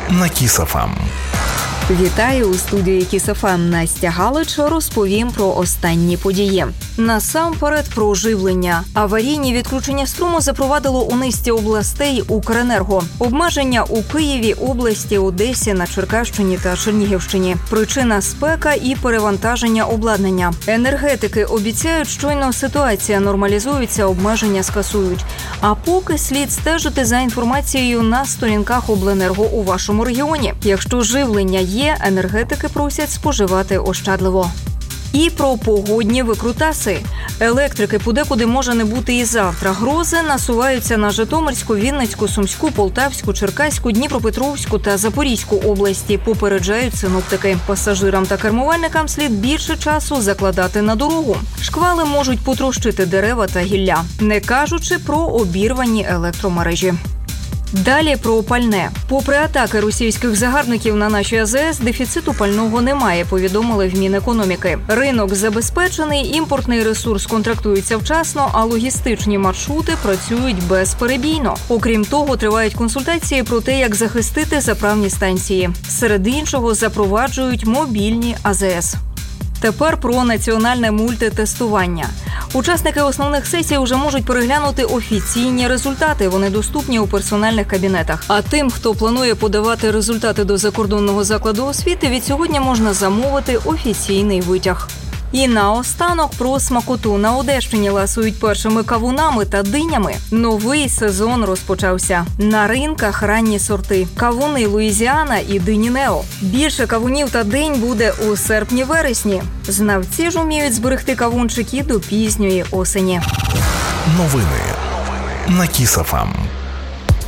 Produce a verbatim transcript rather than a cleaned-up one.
на Кіс еф ем. Вітаю у студії Кіс еф ем. Настя Галич. Розповім про останні події. Насамперед про живлення. Аварійні відключення струму запровадило у низці областей Укренерго. Обмеження у Києві, області, Одесі, на Черкащині та Чернігівщині. Причина – спека і перевантаження обладнання. Енергетики обіцяють, щойно ситуація нормалізується, обмеження скасують. А поки слід стежити за інформацією на сторінках обленерго у вашому регіоні. Якщо живлення є, енергетики просять споживати ощадливо. І про погодні викрутаси. Електрики подекуди може не бути і завтра. Грози насуваються на Житомирську, Вінницьку, Сумську, Полтавську, Черкаську, Дніпропетровську та Запорізьку області, попереджають синоптики. Пасажирам та кермувальникам слід більше часу закладати на дорогу. Шквали можуть потрощити дерева та гілля, не кажучи про обірвані електромережі. Далі про пальне. Попри атаки російських загарбників на наші а зе ес, дефіциту пального немає, повідомили в Мінекономіки. Ринок забезпечений, імпортний ресурс контрактується вчасно, а логістичні маршрути працюють безперебійно. Окрім того, тривають консультації про те, як захистити заправні станції. Серед іншого, запроваджують мобільні а зе ес. Тепер про національне мультитестування. Учасники основних сесій вже можуть переглянути офіційні результати. Вони доступні у персональних кабінетах. А тим, хто планує подавати результати до закордонного закладу освіти, від сьогодні можна замовити офіційний витяг. І наостанок про смакоту. На Одещині ласують першими кавунами та динями. Новий сезон розпочався. На ринках ранні сорти. Кавуни Луїзіана і дині Нео. Більше кавунів та динь буде у серпні-вересні. Знавці ж уміють зберегти кавунчики до пізньої осені. Новини на Кіс еф ем.